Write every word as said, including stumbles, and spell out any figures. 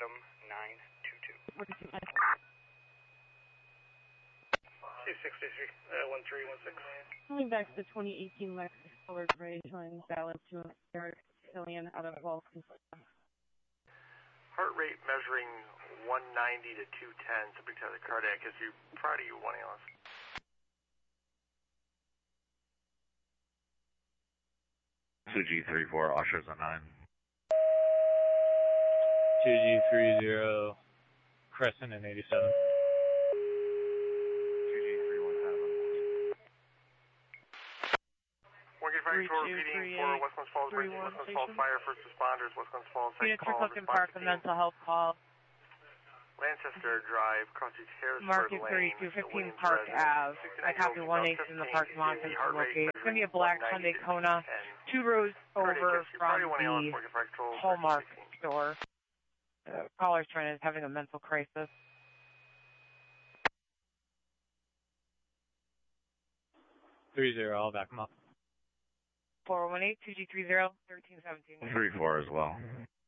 Adam nine two two. two sixty-three, uh, one three one six. Coming back to the twenty eighteen Lexus Colored Gray, showing balance to Eric Cillian out of Walls. Heart rate measuring one ninety to two ten, subject to the cardiac issue. Prior to you wanting us. two G three four, Ushers on nine. two G three zero, Crescent and eighty-seven. Morgan Fire Tour repeating for Westlands Falls, Westlands Falls Fire, first responders, Westlands Falls, second call, Clifton Park, a mental health call. Lancaster Drive, Crossing Harrisburg Market Lane, thirty-two fifteen Park Ave. I copy one eight in the Park Mountain to locate. It's going to be a black Hyundai Kona, two rows over from the Hallmark store. The caller's trying to having a mental crisis. three zero, I'll back him up. four one eight, two G three zero, thirteen seventeen. three four as well.